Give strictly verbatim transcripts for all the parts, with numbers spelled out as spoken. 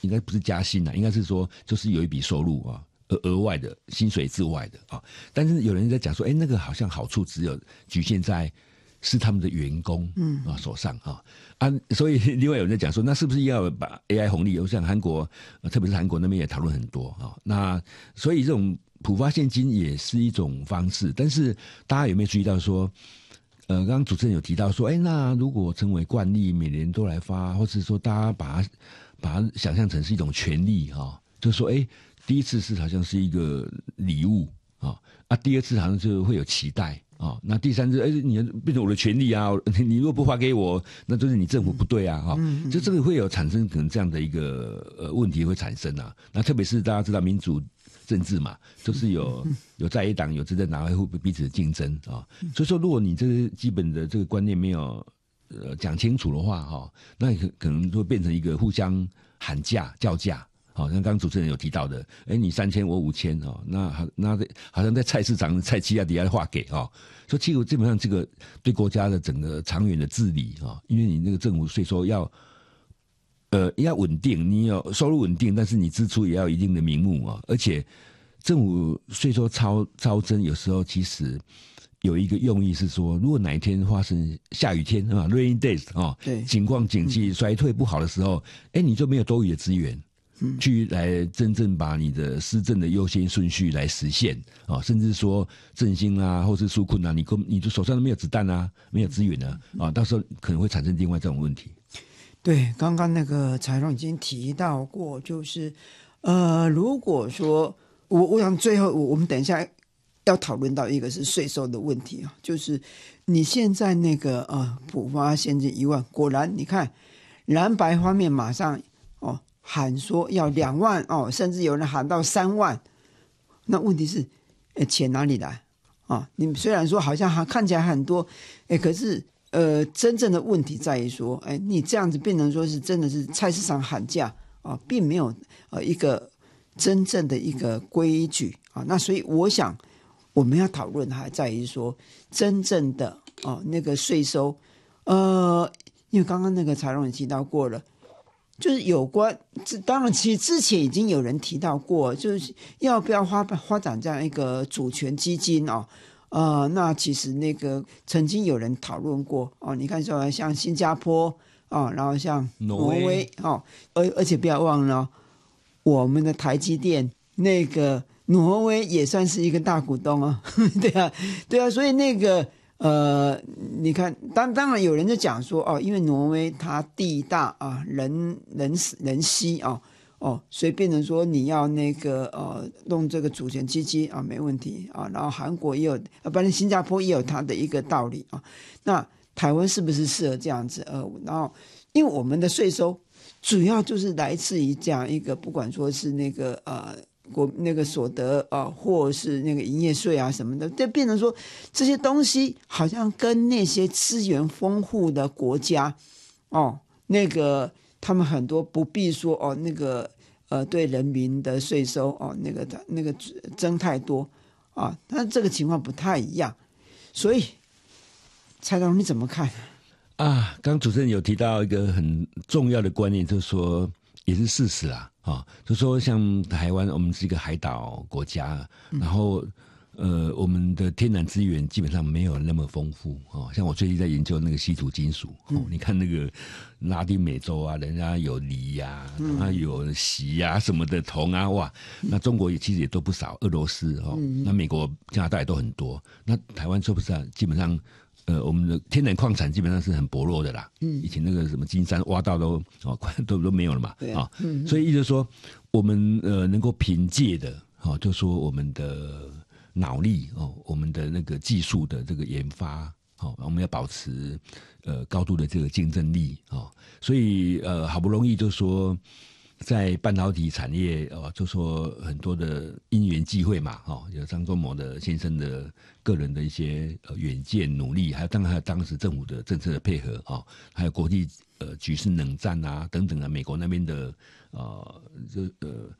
应该不是加薪啊，应该是说就是有一笔收入啊，额额外的薪水之外的啊。但是有人在讲说，哎，那个好像好处只有局限在是他们的员工嗯啊手上啊啊，所以另外有人在讲说，那是不是要把 A I 红利？我想韩国，特别是韩国那边也讨论很多啊。那所以这种普发现金也是一种方式，但是大家有没有注意到说？呃，刚刚主持人有提到说，哎，那如果成为惯例，每年都来发，或是说大家把它把它想象成是一种权利哈、哦，就是说，哎，第一次是好像是一个礼物啊，啊，第二次好像就会有期待啊，那第三次，哎，你变成我的权利啊，你如果不发给我，那就是你政府不对啊，哈、嗯，就这个会有产生可能这样的一个呃问题会产生啊，那特别是大家知道民主政治嘛，就是有有在野党有执政党会彼此竞争啊，所以说如果你这个基本的这个观念没有呃讲清楚的话哈，那可可能会变成一个互相喊价叫价。好像刚刚主持人有提到的，哎，你三千我五千哦，那那好像在菜市场菜鸡啊底下划给哦，所以其实基本上这个对国家的整个长远的治理啊，因为你那个政府税收要。呃，要稳定，你有收入稳定，但是你支出也要有一定的名目啊。而且政府税收超超增，有时候其实有一个用意是说，如果哪一天发生下雨天啊 ，rainy days 啊，对，情况景气衰退不好的时候，哎、嗯，你就没有多余的资源，嗯，去来真正把你的施政的优先顺序来实现啊，甚至说振兴啊，或是纾困啊，你你就手上都没有子弹啊，没有资源啊，啊，到时候可能会产生另外这种问题。 对，刚刚那个柴荣已经提到过，就是呃，如果说我我想最后我们等一下要讨论到一个是税收的问题啊，就是你现在那个呃普发现金一万，果然你看蓝白方面马上哦喊说要两万哦，甚至有人喊到三万，那问题是，哎，钱哪里来啊？你虽然说好像还看起来很多，哎，可是。呃，真正的问题在于说，哎，你这样子变成说是真的是菜市场喊价啊，并没有呃一个真正的一个规矩啊。那所以我想我们要讨论还在于说，真正的哦那个税收，呃，因为刚刚那个柴荣也提到过了，就是有关，当然其实之前已经有人提到过，就是要不要发发展这样一个主权基金哦。呃，那其实那个曾经有人讨论过哦，你看说像新加坡啊、哦，然后像挪威哦，而而且不要忘了，我们的台积电那个挪威也算是一个大股东啊，对啊，对啊，所以那个呃，你看，当当然有人就讲说哦，因为挪威它地大啊，人人人稀啊。哦，所以变成说你要那个呃弄这个主权基金啊，没问题啊。然后韩国也有，呃，反正新加坡也有它的一个道理啊。那台湾是不是适合这样子？呃，然后因为我们的税收主要就是来自于这样一个，不管说是那个呃国那个所得啊、呃，或是那个营业税啊什么的，就变成说这些东西好像跟那些资源丰富的国家哦，那个。他们很多不必说哦，那个呃，对人民的税收哦，那个那个增太多啊，但这个情况不太一样，所以蔡总你怎么看啊？刚主持人有提到一个很重要的观念，就是说也是事实啊，啊，就说像台湾，我们是一个海岛国家，然后。呃，我们的天然资源基本上没有那么丰富哦。像我最近在研究那个稀土金属哦，嗯、你看那个拉丁美洲啊，人家有锂呀、啊，然后有锡呀、啊、什么的铜啊，哇，那中国也其实也都不少，俄罗斯哦，嗯、那美国、加拿大也都很多。那台湾说不上，基本上呃，我们的天然矿产基本上是很薄弱的啦。嗯，以前那个什么金山挖到都哦，都都没有了嘛。对啊，嗯、所以意思说，我们呃能够凭借的哦，就说我们的。脑力哦，我们的那个技术的这个研发，哦，我们要保持呃高度的这个竞争力哦，所以呃好不容易就说在半导体产业哦，就说很多的因缘际会嘛，哦，有张忠谋的先生的个人的一些呃远见努力，还有当然还有当时政府的政策的配合哦，还有国际呃局势冷战啊等等啊，美国那边的呃这呃。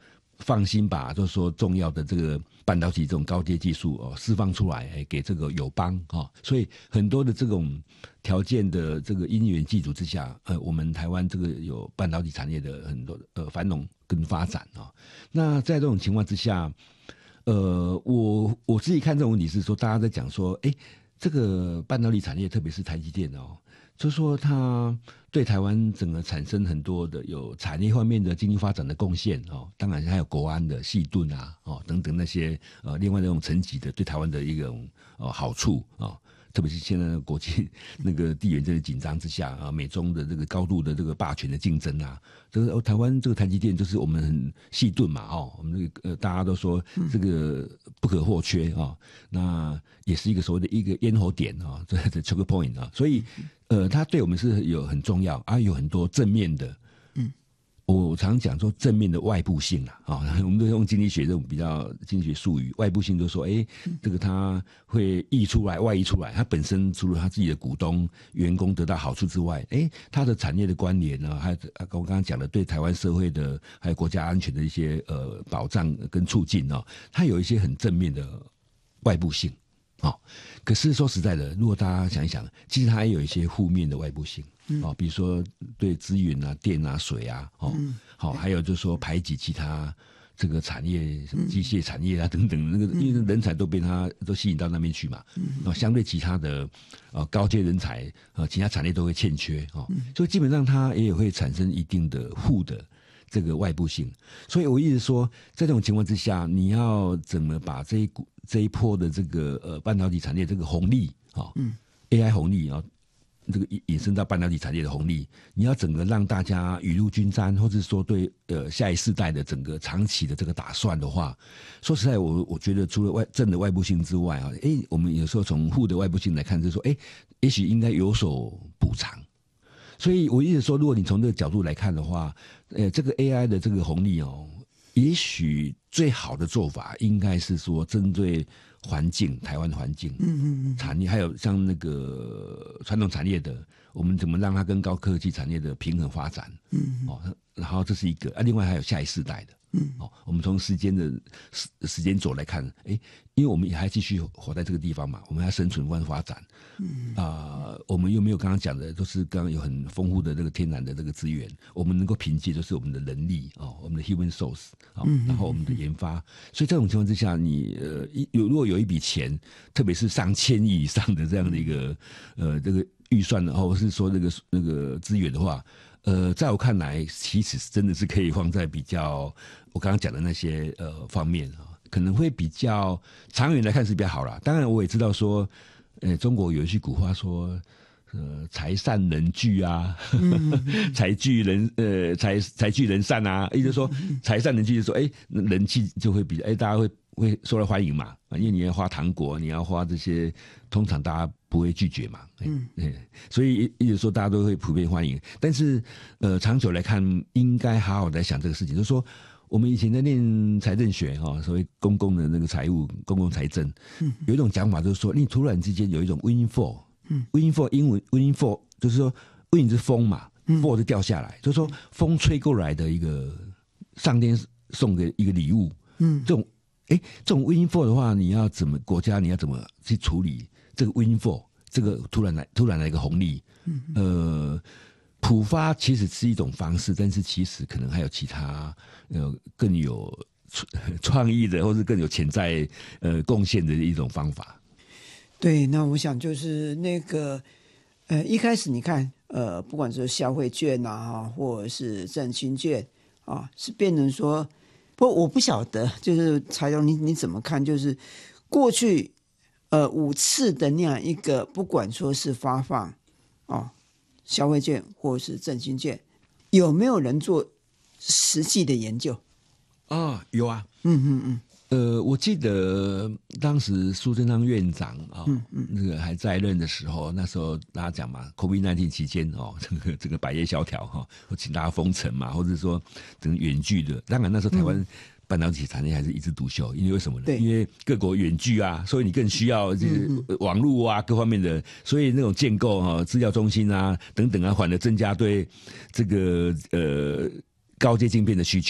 放心把就是说重要的这个半导体这种高阶技术哦释放出来，哎，给这个友邦哦，所以很多的这种条件的这个因缘际足之下，呃，我们台湾这个有半导体产业的很多呃繁荣跟发展啊、哦。那在这种情况之下，呃，我我自己看这种问题是说，大家在讲说，哎，这个半导体产业，特别是台积电哦。就说它对台湾整个产生很多的有产业方面的经济发展的贡献哦，当然还有国安的细盾啊哦等等那些呃另外那种层级的对台湾的一种呃好处啊、哦，特别是现在的国际那个地缘这个紧张之下啊，美中的这个高度的这个霸权的竞争啊，这个、哦、台湾这个台积电就是我们很细盾嘛哦，我们这个呃大家都说这个不可或缺啊、哦，那也是一个所谓的一个咽喉点啊，这、哦、的 choke point 啊，所以。呃，它对我们是有很重要啊，有很多正面的。嗯，我常讲说正面的外部性啊，啊、哦，我们都用经济学这种比较经济学术语，外部性就说，哎，这个它会溢出来、外溢出来，它本身除了它自己的股东、员工得到好处之外，哎，它的产业的关联呢，还有我刚刚讲的对台湾社会的还有国家安全的一些呃保障跟促进哦，它有一些很正面的外部性。哦，可是说实在的，如果大家想一想，其实它也有一些负面的外部性，嗯、哦，比如说对资源啊、电啊、水啊，哦，好、嗯哦，还有就是说排挤其他这个产业，什么机械产业啊等等，那个因为人才都被它都吸引到那边去嘛，嗯，哦，相对其他的呃高阶人才啊、呃，其他产业都会欠缺哦，嗯、所以基本上它也会产生一定的负的。这个外部性，所以我一直说，在这种情况之下，你要怎么把这一股这一波的这个呃半导体产业这个红利啊、哦嗯、，A I 红利啊、哦，这个引申到半导体产业的红利，你要整个让大家雨露均沾，或者说对呃下一世代的整个长期的这个打算的话，说实在我，我我觉得除了外正的外部性之外啊，哎，我们有时候从负的外部性来看，就是说，哎，也许应该有所补偿。所以我一直说，如果你从这个角度来看的话，呃，这个 A I 的这个红利哦，也许最好的做法应该是说，针对环境，台湾的环境，嗯嗯嗯，产业还有像那个传统产业的，我们怎么让它跟高科技产业的平衡发展？嗯，哦，然后这是一个啊，另外还有下一世代的。嗯，哦，我们从时间的时时间轴来看，哎，因为我们也还继续活在这个地方嘛，我们要生存跟发展，嗯啊、呃，我们又没有刚刚讲的，都是刚刚有很丰富的这个天然的这个资源，我们能够凭借就是我们的能力哦，我们的 human source 啊、哦，然后我们的研发，所以这种情况之下，你呃有如果有一笔钱，特别是上千亿以上的这样的一个呃这个预算，或者是说那个那个资源的话。呃，在我看来，其实真的是可以放在比较我刚刚讲的那些呃方面啊，可能会比较长远来看是比较好啦。当然，我也知道说，呃，中国有一句古话说，呃，财善人聚啊，嗯、财聚人呃财财聚人散啊，意思说财善人聚，就说哎，人气就会比哎大家会会受到欢迎嘛，因为你要花糖果，你要花这些，通常大家不会拒绝嘛，嗯，所以一直说大家都会普遍欢迎，但是呃，长久来看，应该好好来想这个事情，就是说，我们以前在念财政学哈，所谓公共的那个财务、公共财政，嗯，有一种讲法就是说，你突然之间有一种 windfall， 嗯 ，windfall 英文 windfall 就是说 wind 是风嘛，嗯 ，fall 就掉下来，就是说风吹过来的一个上天送的一个礼物，嗯，这种。哎，这种 windfall 的话，你要怎么国家你要怎么去处理这个 windfall 这个突然来突然来一个红利？嗯，呃，普发其实是一种方式，但是其实可能还有其他呃更有创意的，或是更有潜在呃贡献的一种方法。 对，那我想就是那个呃一开始你看呃不管是消费券啊，或者是振兴券啊，是变成说。不过我不晓得，就是财总，你你怎么看？就是过去呃五次的那样一个，不管说是发放哦消费券或是振兴券，有没有人做实际的研究？ 啊、哦，有啊， 嗯嗯嗯。 呃，我记得当时苏贞昌院长啊、哦嗯嗯，那个还在任的时候，那时候大家讲嘛 ，COVID 十九 期间哦，这个这个百业萧条哈，或请大家封城嘛，或者说整个远距的，当然那时候台湾半导体产业还是一枝独秀，因为为什么呢？因为各国远距啊，所以你更需要就是网络啊各方面的，所以那种建构哈、资料中心啊等等啊，反而增加对这个呃高阶晶片的需求。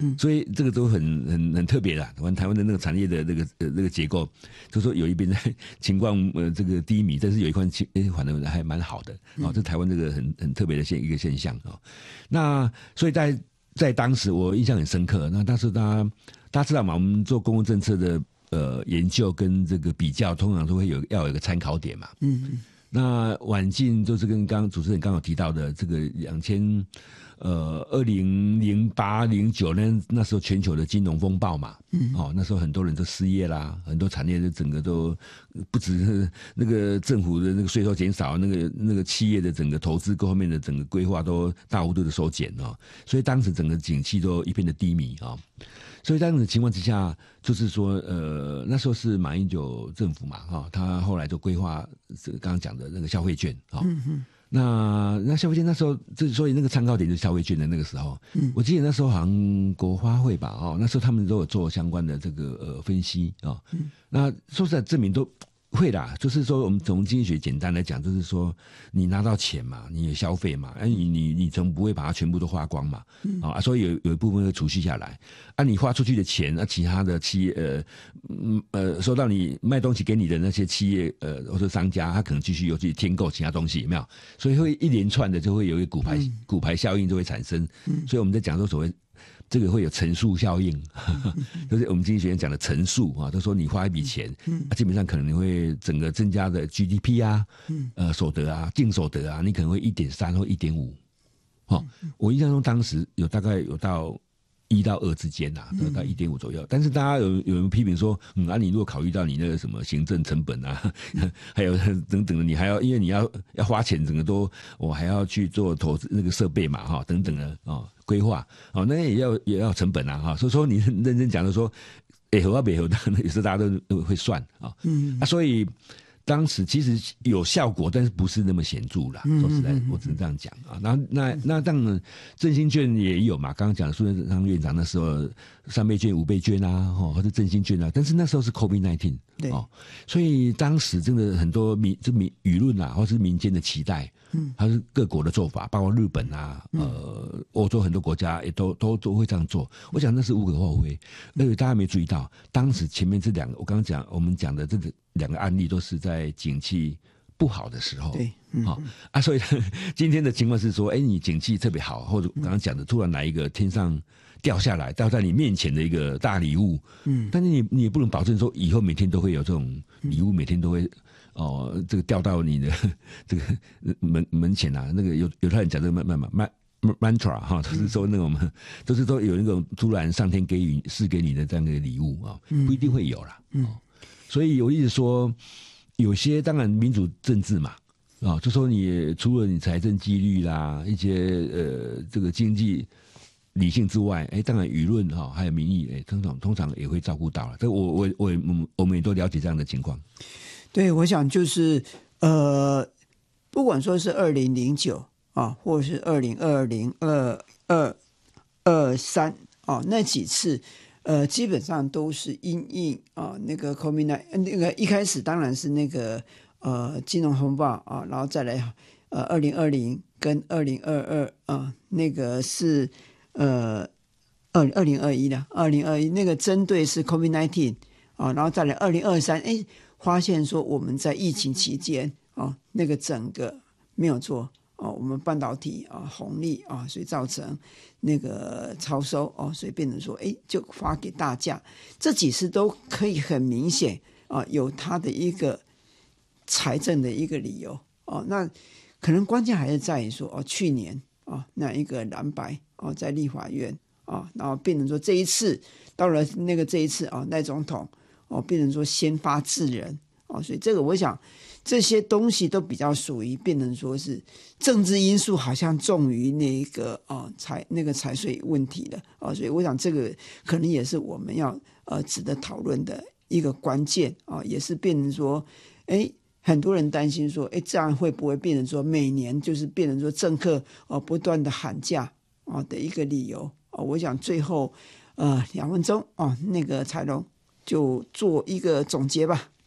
嗯，所以这个都很很很特别的。台湾台湾的那个产业的那个呃那个结构，就说有一边在情况呃这个低迷，但是有一块情反正还蛮好的啊、哦，这台湾这个很很特别的现一个现象啊、哦。那所以在在当时我印象很深刻。那当时大家大家知道嘛，我们做公共政策的呃研究跟这个比较，通常都会有要有一个参考点嘛。嗯嗯。那晚近就是跟刚刚主持人刚有提到的这个两千。呃，二零零八零九年那时候全球的金融风暴嘛，嗯，哦，那时候很多人都失业啦，很多产业的整个都不只是那个政府的那个税收减少，那个那个企业的整个投资各方面的整个规划都大幅度的收减哦，所以当时整个景气都一片的低迷啊、哦，所以这样的情况之下，就是说，呃，那时候是马英九政府嘛，哈、哦，他后来就规划这刚刚讲的那个消费券啊。哦嗯嗯那那消费券那时候，之所以那个参考点就是消费券的那个时候，嗯，我记得那时候好像国发会吧，哦，那时候他们都有做相关的这个呃分析啊、哦，嗯，那说实在证明都会啦，就是说我们从经济学简单来讲，就是说你拿到钱嘛，你有消费嘛，哎、啊，你你你总不会把它全部都花光嘛，嗯、啊，所以有有一部分会储蓄下来，啊，你花出去的钱，啊，其他的企业呃嗯呃收到你卖东西给你的那些企业呃或者商家，他可能继续又去添购其他东西，有没有？所以会一连串的就会有一个骨牌、嗯、骨牌效应就会产生，嗯、所以我们在讲说所谓。这个会有乘数效应，就是我们经济学家讲的乘数啊，都说你花一笔钱，嗯啊、基本上可能你会整个增加的 G D P 啊，嗯、呃所得啊，净所得啊，你可能会一点三或一点五，哦，我印象中当时有大概有到一到二之间呐、啊，大概一点五左右。但是大家有有人批评说，嗯啊，你如果考虑到你那个什么行政成本啊，还有等等的，你还要因为你要要花钱，整个都我还要去做投资那个设备嘛，哈，等等的哦。规划哦，那也要也要成本啊哈，所以说你认真讲的说，哎合啊北合的，也是大家都会算啊，嗯啊，所以当时其实有效果，但是不是那么显著啦。说实在，我只能这样讲啊。然后那那当然振兴券也有嘛，刚刚讲的苏贞昌院长那时候三倍券、五倍券啊，哦或者振兴券啊，但是那时候是 COVID 十九 对哦，所以当时真的很多民这民舆论啊，或是民间的期待。嗯，还是各国的做法，包括日本啊，呃，欧洲很多国家也都都都会这样做。我想那是无可厚非。而且大家没注意到，当时前面这两个，我刚刚讲我们讲的这个两个案例，都是在景气不好的时候。对，嗯、哦、啊，所以今天的情况是说，哎，你景气特别好，或者刚刚讲的，突然来一个天上掉下来，掉在你面前的一个大礼物。嗯，但是你你也不能保证说以后每天都会有这种礼物，每天都会。哦，这个掉到你的这个门门前啊，那个有有他人讲这个慢慢慢 mantra 哈，就是说那种，都是说有那种突然上天给予赐给你的这样的礼物啊，不一定会有啦。嗯，所以有意思说，有些当然民主政治嘛，啊，就说你除了你财政纪律啦，一些呃这个经济理性之外，哎，当然舆论哈还有民意，哎，通常通常也会照顾到了。这我我我我们也都了解这样的情况。 对，我想就是呃，不管说是二零零九啊，或者是二零二零、二二二三啊，那几次呃，基本上都是因应啊那个 COVID 那个一开始当然是那个呃金融风暴啊，然后再来呃二零二零跟二零二二啊，那个是呃二二零二一的二零二一那个针对是 COVID 十九 啊，然后再来二零二三哎。发现说我们在疫情期间啊，那个整个没有做哦，我们半导体啊红利啊，所以造成那个超收哦，所以变成说哎，就发给大家。这几次都可以很明显啊，有它的一个财政的一个理由哦。那可能关键还是在于说哦，去年啊那一个蓝白哦在立法院啊，然后变成说这一次到了那个这一次啊赖总统。哦，变成说先发制人哦，所以这个我想这些东西都比较属于变成说是政治因素，好像重于那个哦财那个财税问题的哦，所以我想这个可能也是我们要呃值得讨论的一个关键啊、哦，也是变成说，哎，很多人担心说，哎，这样会不会变成说每年就是变成说政客哦不断的喊价哦的一个理由哦，我想最后呃两分钟哦，那个财龙。就做一个总结吧。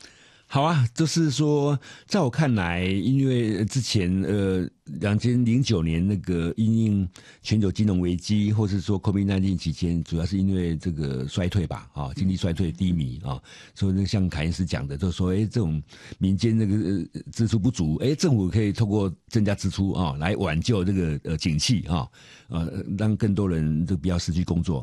好啊，就是说，在我看来，因为之前呃，两千零九年那个因应全球金融危机，或是说 COVID 十九 期间，主要是因为这个衰退吧，啊，经济衰退低迷啊，所以那像凯恩斯讲的，就说，哎，这种民间那个呃支出不足，哎，政府可以透过增加支出啊，来挽救这个呃景气啊，呃，让更多人都不要失去工作。